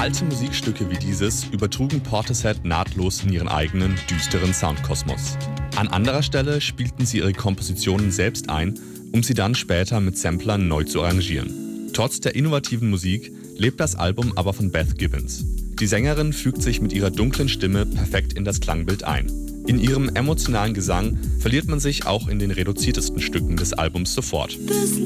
Alte Musikstücke wie dieses übertrugen Portishead nahtlos in ihren eigenen, düsteren Soundkosmos. An anderer Stelle spielten sie ihre Kompositionen selbst ein, um sie dann später mit Samplern neu zu arrangieren. Trotz der innovativen Musik lebt das Album aber von Beth Gibbons. Die Sängerin fügt sich mit ihrer dunklen Stimme perfekt in das Klangbild ein. In ihrem emotionalen Gesang verliert man sich auch in den reduziertesten Stücken des Albums sofort.